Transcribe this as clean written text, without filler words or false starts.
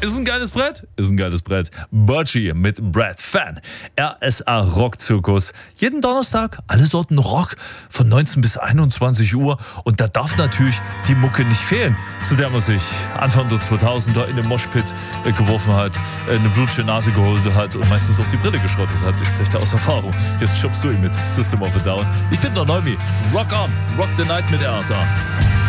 Ist ein geiles Brett? Ist ein geiles Brett. Birchie mit Brad Fan. RSA Rockzirkus. Jeden Donnerstag alle Sorten Rock von 19 bis 21 Uhr. Und da darf natürlich die Mucke nicht fehlen, zu der man sich Anfang der 2000er in den Moshpit geworfen hat, eine blutige Nase geholt hat und meistens auch die Brille geschrottet hat. Ich spreche da aus Erfahrung. Jetzt Chop Suey mit System of a Down. Ich bin der Neumi. Rock on. Rock the Night mit RSA.